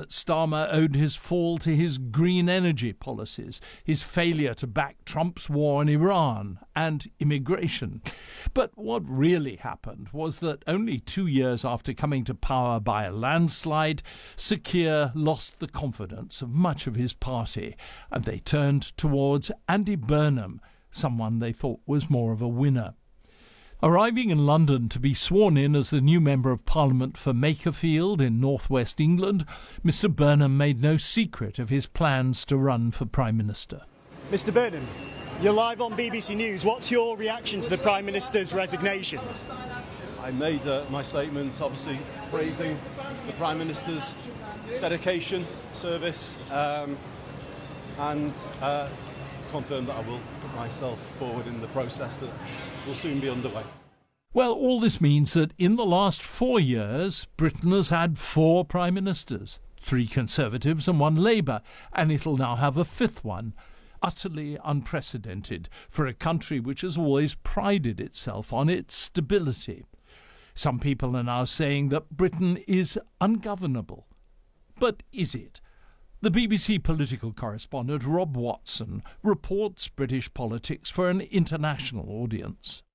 Starmer owed his fall to his green energy policies, his failure to back Trump's war on Iran, and immigration. But what really happened was that only 2 years after coming to power by a landslide, Sir Keir lost the confidence of much of his party, and they turned towards Andy Burnham, someone they thought was more of a winner. Arriving in London to be sworn in as the new Member of Parliament for Makerfield in northwest England, Mr Burnham made no secret of his plans to run for Prime Minister. Mr Burnham, you're live on BBC News. What's your reaction to the Prime Minister's resignation? I made my statement, obviously praising the Prime Minister's dedication, service, and confirmed that I will put myself forward in the process that will soon be underway. Well, all this means that in the last 4 years, Britain has had 4 Prime Ministers, 3 Conservatives and 1 Labour, and it'll now have a 5th one. Utterly unprecedented for a country which has always prided itself on its stability. Some people are now saying that Britain is ungovernable. But is it? The BBC political correspondent Rob Watson reports British politics for an international audience.